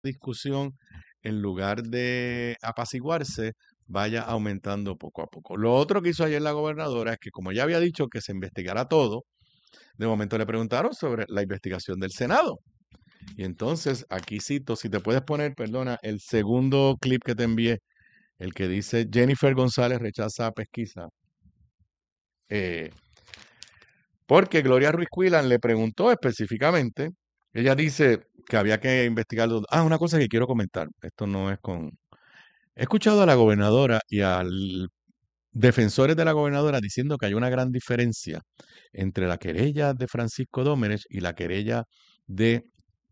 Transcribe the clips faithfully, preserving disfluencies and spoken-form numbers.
discusión, en lugar de apaciguarse, vaya aumentando poco a poco. Lo otro que hizo ayer la gobernadora es que, como ya había dicho que se investigara todo, de momento le preguntaron sobre la investigación del Senado. Y entonces, aquí cito, si te puedes poner, perdona, el segundo clip que te envié, el que dice Jennifer González rechaza pesquisa. Eh, porque Gloria Ruiz Quilan le preguntó específicamente, ella dice que había que investigarlo. Ah, una cosa que quiero comentar, esto no es con... He escuchado a la gobernadora y a defensores de la gobernadora diciendo que hay una gran diferencia entre la querella de Francisco Dómenech y la querella de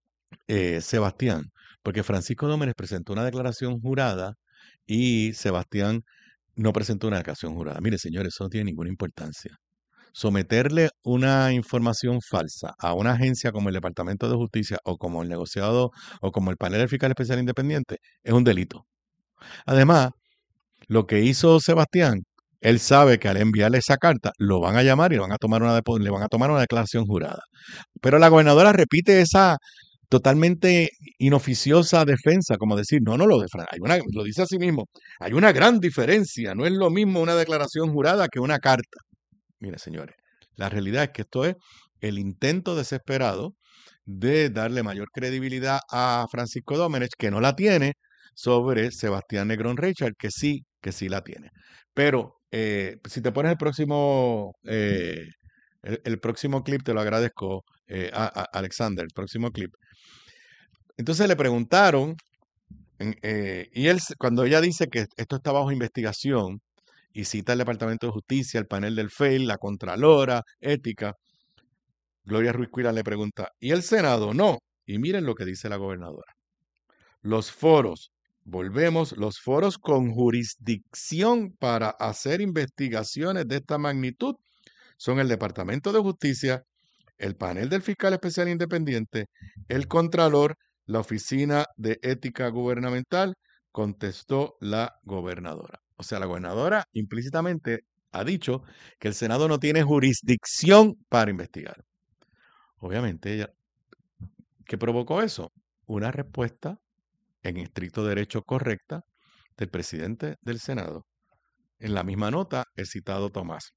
eh, Sebastián, porque Francisco Dómenech presentó una declaración jurada y Sebastián no presentó una declaración jurada. Mire, señores, eso no tiene ninguna importancia. Someterle una información falsa a una agencia como el Departamento de Justicia o como el negociado o como el panel del fiscal especial independiente es un delito. Además, lo que hizo Sebastián, él sabe que al enviarle esa carta lo van a llamar y le van a tomar una, depo- le van a tomar una declaración jurada. Pero la gobernadora repite esa totalmente inoficiosa defensa, como decir, no, no, lo, de, Fran- hay una, lo dice a sí mismo, hay una gran diferencia, no es lo mismo una declaración jurada que una carta. Mire, señores, la realidad es que esto es el intento desesperado de darle mayor credibilidad a Francisco Domenech, que no la tiene, sobre Sebastián Negrón Richard, que sí, que sí la tiene. Pero eh, si te pones el próximo, eh, el, el próximo clip, te lo agradezco, eh, a, a Alexander, el próximo clip. Entonces le preguntaron, en, eh, y él, cuando ella dice que esto está bajo investigación, y cita el Departamento de Justicia, el panel del F E I, la Contralora, Ética, Gloria Ruiz Cuila le pregunta, ¿y el Senado? No. Y miren lo que dice la gobernadora. Los foros, volvemos, los foros con jurisdicción para hacer investigaciones de esta magnitud son el Departamento de Justicia, el panel del fiscal especial independiente, el Contralor, la Oficina de Ética Gubernamental, contestó la gobernadora. O sea, la gobernadora implícitamente ha dicho que el Senado no tiene jurisdicción para investigar. Obviamente, ella, ¿qué provocó eso? Una respuesta en estricto derecho correcta del presidente del Senado. En la misma nota, he citado Tomás.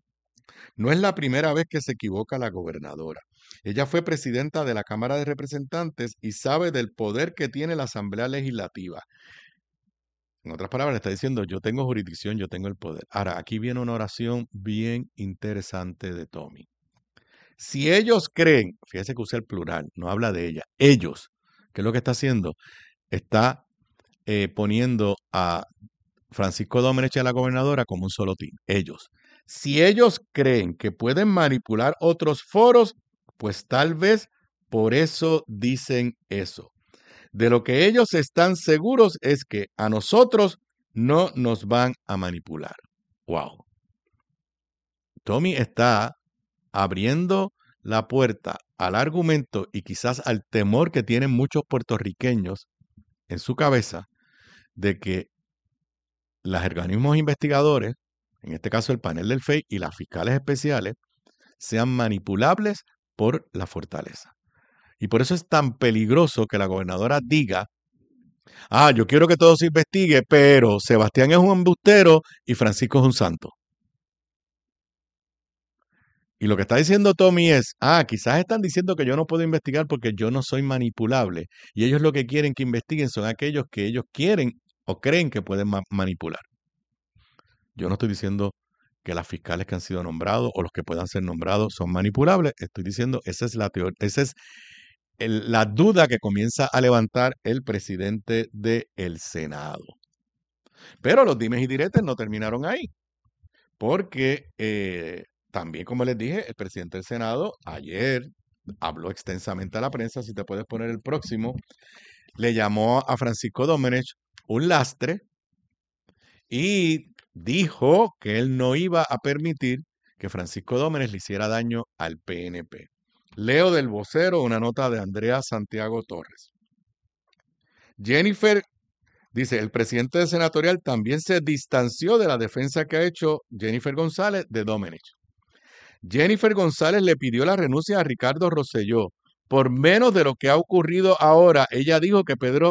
No es la primera vez que se equivoca la gobernadora. Ella fue presidenta de la Cámara de Representantes y sabe del poder que tiene la Asamblea Legislativa. En otras palabras, está diciendo, yo tengo jurisdicción, yo tengo el poder. Ahora, aquí viene una oración bien interesante de Tommy. Si ellos creen, fíjese que usa el plural, no habla de ella, ellos, ¿qué es lo que está haciendo? Está eh, poniendo a Francisco Domenech y a la gobernadora como un solo team, ellos. Si ellos creen que pueden manipular otros foros, pues tal vez por eso dicen eso. De lo que ellos están seguros es que a nosotros no nos van a manipular. Wow. Tommy está abriendo la puerta al argumento y quizás al temor que tienen muchos puertorriqueños en su cabeza de que los organismos investigadores, en este caso el panel del F E I y las fiscales especiales, sean manipulables por la fortaleza. Y por eso es tan peligroso que la gobernadora diga, ah, yo quiero que todo se investigue, pero Sebastián es un embustero y Francisco es un santo. Y lo que está diciendo Tommy es, ah, quizás están diciendo que yo no puedo investigar porque yo no soy manipulable. Y ellos lo que quieren que investiguen son aquellos que ellos quieren o creen que pueden ma manipular. Yo no estoy diciendo que las fiscales que han sido nombrados o los que puedan ser nombrados son manipulables. Estoy diciendo, esa es la teoría, esa es el, la duda que comienza a levantar el presidente del Senado. Pero los dimes y diretes no terminaron ahí, porque eh, también, como les dije, el presidente del Senado ayer habló extensamente a la prensa, si te puedes poner el próximo, le llamó a Francisco Domenech un lastre y dijo que él no iba a permitir que Francisco Domenech le hiciera daño al P N P. Leo del vocero una nota de Andrea Santiago Torres. Jennifer dice, el presidente de senatorial también se distanció de la defensa que ha hecho Jennifer González de Domenech. Jennifer González le pidió la renuncia a Ricardo Rosselló, por menos de lo que ha ocurrido ahora. Ella dijo que Pedro